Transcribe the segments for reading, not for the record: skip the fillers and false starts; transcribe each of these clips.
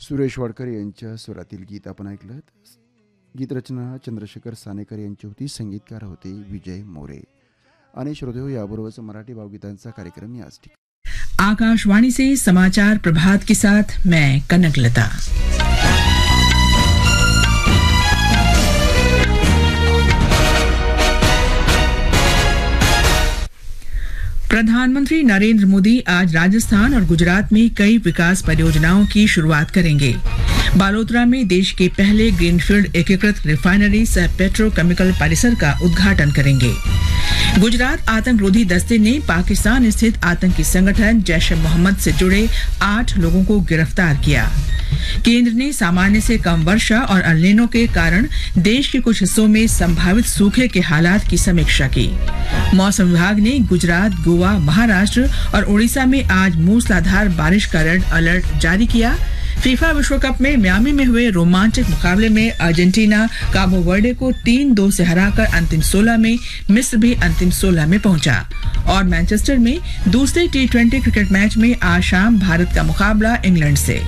सुरेश वाडकर यांच्या स्वरातील गीत आपण ऐकलं. गीतरचना चंद्रशेखर सानेकर यांची होती, संगीतकार होते विजय मोरे. आणि श्रोते, याबरोबरच मराठी भावगीतांचा कार्यक्रम याच ठिकाणी. आकाशवाणी से समाचार प्रभात के साथ मैं कनकलता. प्रधानमंत्री नरेंद्र मोदी आज राजस्थान और गुजरात में कई विकास परियोजनाओं की शुरुआत करेंगे. बालोतरा में देश के पहले ग्रीनफील्ड एकीकृत रिफाइनरी सह पेट्रोकेमिकल परिसर का उद्घाटन करेंगे. गुजरात आतंकरोधी दस्ते ने पाकिस्तान स्थित आतंकी संगठन जैश ए मोहम्मद से जुड़े 8 लोगों को गिरफ्तार किया. केंद्र ने सामान्य से कम वर्षा और अल नीनो के कारण देश के कुछ हिस्सों में संभावित सूखे के हालात की समीक्षा की. मौसम विभाग ने गुजरात, गोवा, महाराष्ट्र और उड़ीसा में आज मूसलाधार बारिश का रेड अलर्ट जारी किया. फीफा विश्व कप में मियामी में हुए रोमांचक मुकाबले में अर्जेंटीना काबो वर्डे को 3-2 से हराकर अंतिम 16 में, मिस्र भी अंतिम 16 में पहुंचा. और मैनचेस्टर में दूसरे T20 क्रिकेट मैच में आज शाम भारत का मुकाबला इंग्लैंड से.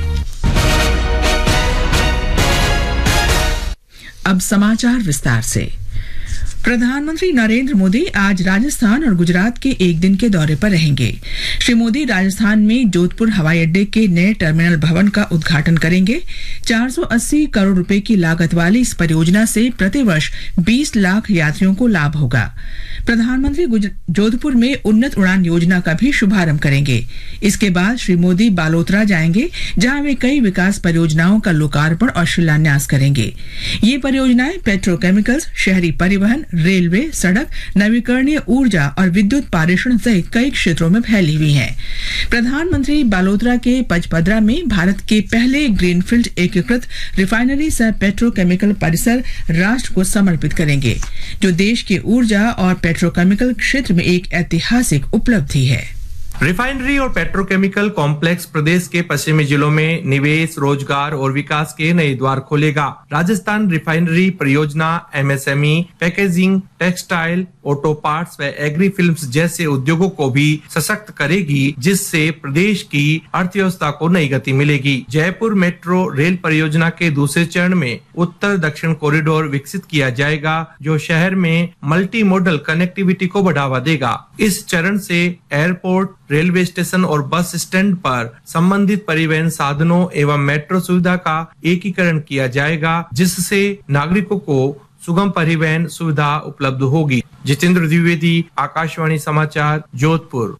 अब समाचार विस्तार से. प्रधानमंत्री नरेंद्र मोदी आज राजस्थान और गुजरात के एक दिन के दौरे पर रहेंगे. श्री मोदी राजस्थान में जोधपुर हवाई अड्डे के नए टर्मिनल भवन का उद्घाटन करेंगे. 480 करोड़ रुपए की लागत वाली इस परियोजना से प्रतिवर्ष 20 लाख यात्रियों को लाभ होगा. प्रधानमंत्री जोधपुर में उन्नत उड़ान योजना का भी शुभारंभ करेंगे. इसके बाद श्री मोदी बालोतरा जाएंगे, जहां वे कई विकास परियोजनाओं का लोकार्पण और शिलान्यास करेंगे. ये परियोजनाएं पेट्रोकेमिकल्स, शहरी परिवहन, रेलवे, सड़क, नवीकरणीय ऊर्जा और विद्युत पारेषण सहित कई क्षेत्रों में फैली हुई हैं. प्रधानमंत्री बालोतरा के पचपदरा में भारत के पहले ग्रीनफील्ड एकीकृत रिफाइनरी सह पेट्रोकेमिकल परिसर राष्ट्र को समर्पित करेंगे, जो देश के ऊर्जा और पेट्रोकेमिकल क्षेत्र में एक ऐतिहासिक उपलब्धि है. रिफाइनरी और पेट्रोकेमिकल कॉम्प्लेक्स प्रदेश के पश्चिमी जिलों में निवेश, रोजगार और विकास के नए द्वार खोलेगा. राजस्थान रिफाइनरी परियोजना MSME, packaging, textile, auto parts व एग्री फिल्म्स जैसे उद्योगों को भी सशक्त करेगी, जिससे प्रदेश की अर्थव्यवस्था को नई गति मिलेगी. जयपुर मेट्रो रेल परियोजना के दूसरे चरण में उत्तर दक्षिण कॉरिडोर विकसित किया जाएगा, जो शहर में मल्टी मॉडल कनेक्टिविटी को बढ़ावा देगा. इस चरण से एयरपोर्ट, रेलवे स्टेशन और बस स्टैंड पर संबंधित परिवहन साधनों एवं मेट्रो सुविधा का एकीकरण किया जाएगा, जिससे नागरिकों को सुगम परिवहन सुविधा उपलब्ध होगी. जितेंद्र द्विवेदी, आकाशवाणी समाचार, जोधपुर.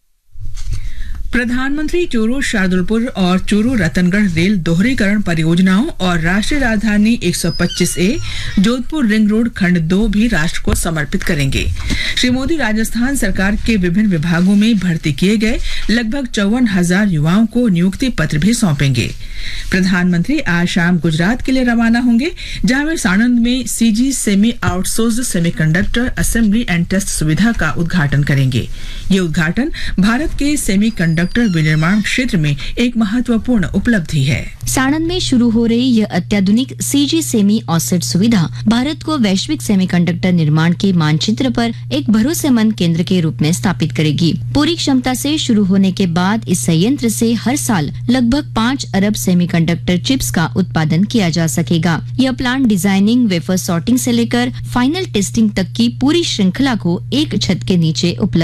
प्रधानमंत्री चूरू शार्दुलपुर और चूरू रतनगढ़ रेल दोहरीकरण परियोजनाओं और राष्ट्रीय राजधानी 125A जोधपुर रिंग रोड खंड 2 भी राष्ट्र को समर्पित करेंगे. श्री मोदी राजस्थान सरकार के विभिन्न विभागों में भर्ती किए गए लगभग 54,000 युवाओं को नियुक्ति पत्र भी सौंपेंगे. प्रधानमंत्री आज शाम गुजरात के लिए रवाना होंगे, जहां वे साणंद में CG semi outsourced semiconductor assembly and test सुविधा का उद्घाटन करेंगे. ये उद्घाटन भारत के सेमीकंडक्टर विनिर्माण क्षेत्र में एक महत्वपूर्ण उपलब्धि है. साणंद में शुरू हो रही यह अत्याधुनिक सीजी सेमी ऑफसेट सुविधा भारत को वैश्विक सेमीकंडक्टर निर्माण के मानचित्र पर एक भरोसेमंद केंद्र के रूप में स्थापित करेगी. पूरी क्षमता से शुरू होने के बाद इस संयंत्र से हर साल लगभग 5 अरब सेमीकंडक्टर चिप्स का उत्पादन किया जा सकेगा. यह प्लांट डिजाइनिंग, वेफर सॉर्टिंग से लेकर फाइनल टेस्टिंग तक की पूरी श्रृंखला को एक छत के नीचे उपलब्ध